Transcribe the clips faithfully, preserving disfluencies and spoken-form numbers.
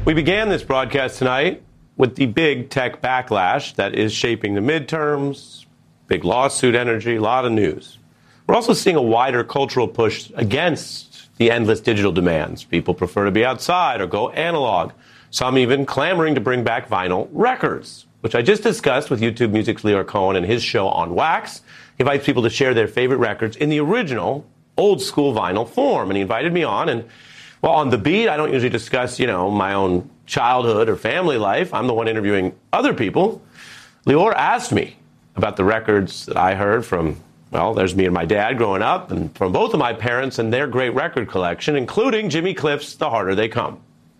We began this broadcast tonight with the big tech backlash that is shaping the midterms, big lawsuit energy, a lot of news. We're also seeing a wider cultural push against the endless digital demands. People prefer to be outside or go analog. Some even clamoring to bring back vinyl records, which I just discussed with YouTube Music's Lior Cohen and his show On Wax. He invites people to share their favorite records in the original, old-school vinyl form. And he invited me on. And, well, on The Beat, I don't usually discuss, you know, my own childhood or family life. I'm the one interviewing other people. Lior asked me about the records that I heard from, well, there's me and my dad growing up, and from both of my parents and their great record collection, including Jimmy Cliff's The Harder They Come.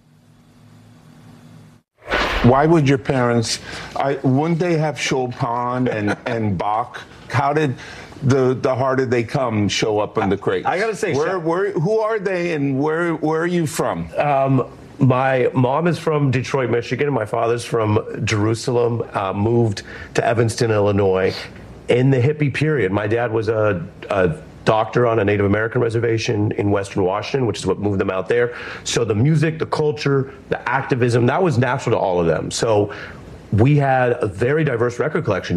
Why would your parents, I, wouldn't they have Chopin and, and Bach? How did the the Harder They Come show up in the crates? I gotta say, where, where, who are they and where where are you from? Um, my mom is from Detroit, Michigan. My father's from Jerusalem, uh, moved to Evanston, Illinois. In the hippie period, my dad was a, a doctor on a Native American reservation in Western Washington, which is what moved them out there. So the music, the culture, the activism, that was natural to all of them. So we had a very diverse record collection.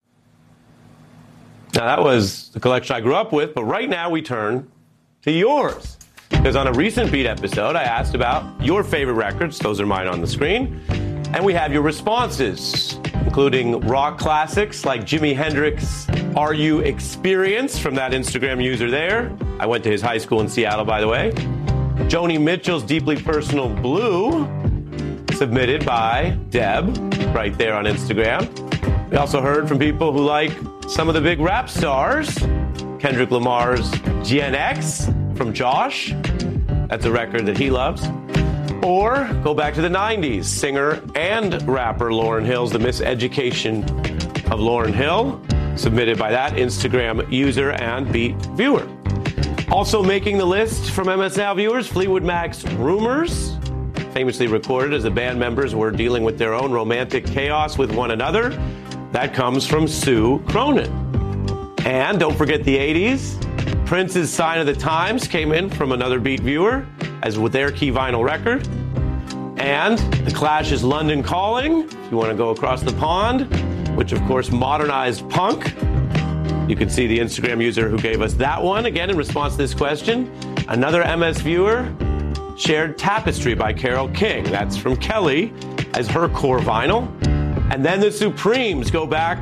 Now, that was the collection I grew up with, but right now we turn to yours. Because on a recent Beat episode, I asked about your favorite records. Those are mine on the screen. And we have your responses, including rock classics like Jimi Hendrix' Are You Experience from that Instagram user there. I went to his high school in Seattle, by the way. Joni Mitchell's Deeply Personal Blue, submitted by Deb, right there on Instagram. We also heard from people who like some of the big rap stars. Kendrick Lamar's Gen X from Josh. That's a record that he loves. Or go back to the nineties, singer and rapper Lauryn Hill's The Miseducation of Lauryn Hill, submitted by that Instagram user and Beat viewer. Also making the list from M S Now viewers, Fleetwood Mac's Rumors, famously recorded as the band members were dealing with their own romantic chaos with one another. That comes from Sue Cronin. And don't forget the eighties. Prince's Sign of the Times came in from another Beat viewer, as with their key vinyl record. And The Clash's London Calling, if you want to go across the pond, which of course modernized punk. You can see the Instagram user who gave us that one, again in response to this question. Another M S viewer shared Tapestry by Carole King. That's from Kelly as her core vinyl. And then the Supremes go back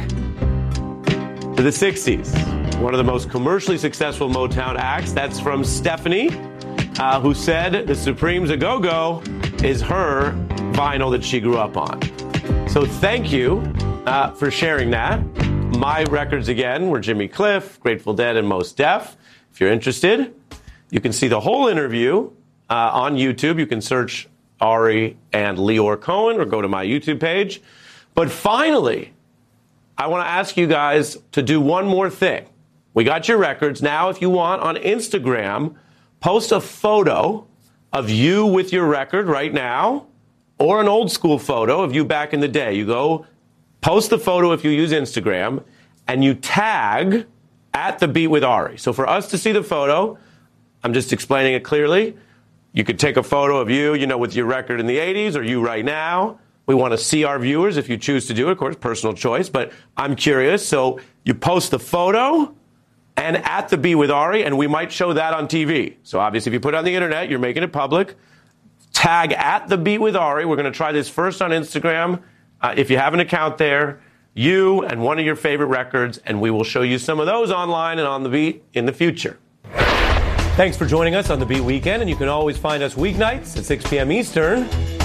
to the sixties. One of the most commercially successful Motown acts. That's from Stephanie, uh, who said the Supremes A Go-Go is her vinyl that she grew up on. So thank you uh, for sharing that. My records, again, were Jimmy Cliff, Grateful Dead, and Mos Def. If you're interested, you can see the whole interview uh, on YouTube. You can search Ari and Lior Cohen or go to my YouTube page. But finally, I want to ask you guys to do one more thing. We got your records. Now, if you want, on Instagram, post a photo of you with your record right now, or an old school photo of you back in the day. You go post the photo if you use Instagram, and you tag at The Beat with Ari. So for us to see the photo, I'm just explaining it clearly. You could take a photo of you, you know, with your record in the eighties, or you right now. We want to see our viewers if you choose to do it. Of course, personal choice, but I'm curious. So you post the photo and at The Beat with Ari, and we might show that on T V. So obviously, if you put it on the internet, you're making it public. Tag at The Beat with Ari. We're going to try this first on Instagram. Uh, if you have an account there, you and one of your favorite records, and we will show you some of those online and on The Beat in the future. Thanks for joining us on The Beat Weekend, and you can always find us weeknights at six p.m. Eastern